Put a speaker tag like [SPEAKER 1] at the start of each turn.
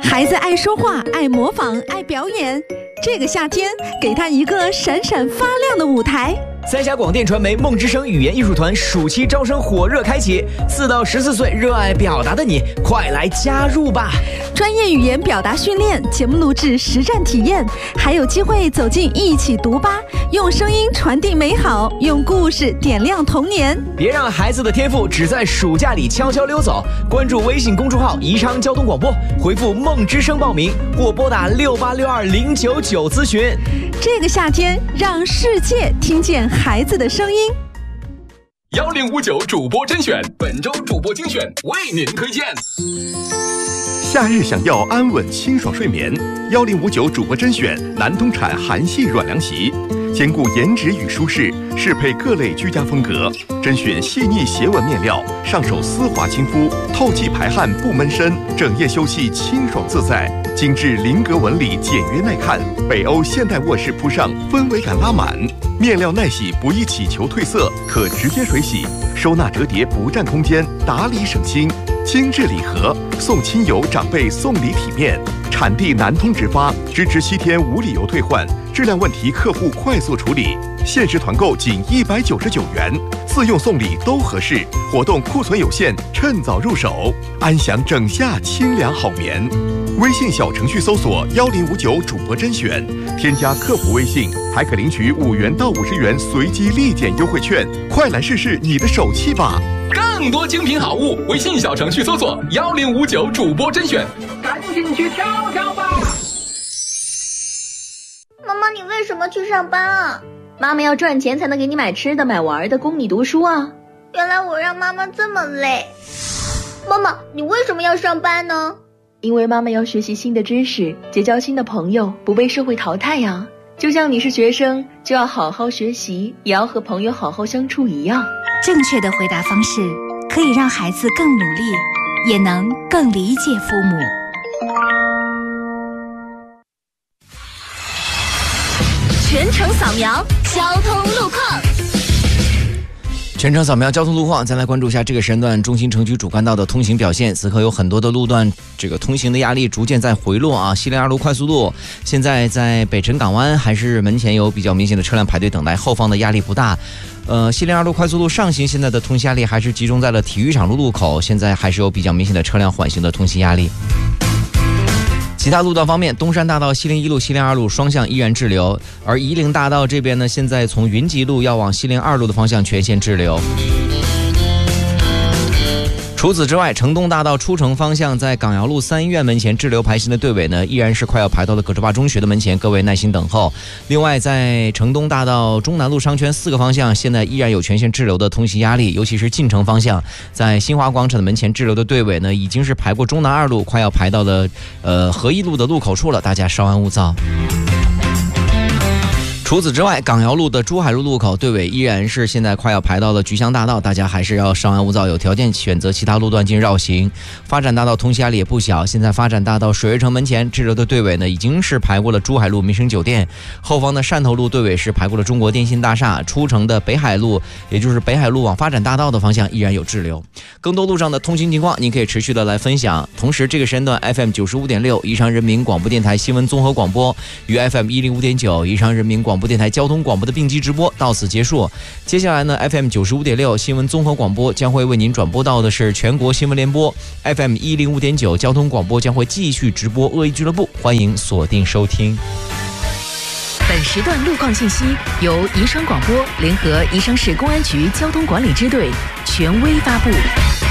[SPEAKER 1] 孩子爱说话，爱模仿，爱表演。这个夏天，给他一个闪闪发亮的舞台。
[SPEAKER 2] 三峡广电传媒梦之声语言艺术团暑期招生火热开启，4到14岁热爱表达的你，快来加入吧！
[SPEAKER 1] 专业语言表达训练、节目录制、实战体验，还有机会走进一起读吧，用声音传递美好，用故事点亮童年。
[SPEAKER 2] 别让孩子的天赋只在暑假里悄悄溜走。关注微信公众号宜昌交通广播，回复梦之声报名，或拨打6862099咨询。
[SPEAKER 1] 这个夏天，让世界听见孩子的声音。
[SPEAKER 3] 1059主播甄选，本周主播精选为您推荐。
[SPEAKER 4] 夏日想要安稳清爽睡眠，1059主播甄选南通产韩系软凉席，兼顾颜值与舒适，适配各类居家风格。甄选细腻斜纹面料，上手丝滑亲肤，透气排汗不闷身，整夜休息清爽自在。精致菱格纹理，简约耐看，北欧现代卧室铺上，氛围感拉满。面料耐洗，不易起球褪色，可直接水洗，收纳折叠不占空间，打理省心。精致礼盒，送亲友长辈送礼体面。产地南通直发，支持7天无理由退换，质量问题客户快速处理。限时团购仅199元，自用送礼都合适。活动库存有限，趁早入手，安享整夏清凉好眠。微信小程序搜索1059主播甄选，添加客服微信，还可领取5元到50元随机立减优惠券。快来试试你的手气吧！
[SPEAKER 3] 更多精品好物，微信小程序搜索1059主播甄选，赶紧去挑挑吧！
[SPEAKER 5] 妈妈，你为什么去上班啊？
[SPEAKER 6] 妈妈要赚钱才能给你买吃的、买玩的，供你读书啊。
[SPEAKER 5] 原来我让妈妈这么累。妈妈，你为什么要上班呢？
[SPEAKER 6] 因为妈妈要学习新的知识，结交新的朋友，不被社会淘汰呀。就像你是学生，就要好好学习，也要和朋友好好相处一样。
[SPEAKER 7] 正确的回答方式可以让孩子更努力，也能更理解父母。
[SPEAKER 8] 全程扫描交通路况。
[SPEAKER 2] 全程扫描交通路况，再来关注一下这个时间段中心城区主干道的通行表现。此刻有很多的路段，这个通行的压力逐渐在回落啊。西陵2路快速路现在在北辰港湾还是门前有比较明显的车辆排队等待，后方的压力不大。西陵2路快速路上行现在的通行压力还是集中在了体育场路路口，现在还是有比较明显的车辆缓行的通行压力。其他路段方面，东山大道西陵1路、西陵2路双向依然滞留，而夷陵大道这边呢，现在从云集路要往西陵2路的方向全线滞留。除此之外，城东大道出城方向在港瑶路3医院门前滞留排行的队尾呢，依然是快要排到了葛洲坝中学的门前，各位耐心等候。另外，在城东大道中南路商圈4个方向，现在依然有全线滞留的通行压力，尤其是进城方向，在新华广场的门前滞留的队尾呢，已经是排过中南2路，快要排到了合一路的路口处了，大家稍安勿躁。除此之外，港瑶路的珠海路路口队尾依然是现在快要排到了菊香大道，大家还是要稍安勿躁，有条件选择其他路段进行绕行。发展大道通行压力也不小，现在发展大道水悦城门前滞留的队尾呢，已经是排过了珠海路民生酒店，后方的汕头路队尾是排过了中国电信大厦，出城的北海路，也就是北海路往发展大道的方向依然有滞留。更多路上的通行情况，您可以持续的来分享。同时，这个时间段 FM 95.6宜昌人民广播电台新闻综合广播与 FM 105.9宜昌人民广播电台交通广播的并机直播到此结束。接下来呢 FM 95.6新闻综合广播将会为您转播到的是全国新闻联播， FM 105.9交通广播将会继续直播恶意俱乐部，欢迎锁定收听。
[SPEAKER 8] 本时段路况信息由宜昌广播联合宜昌市公安局交通管理支队权威发布。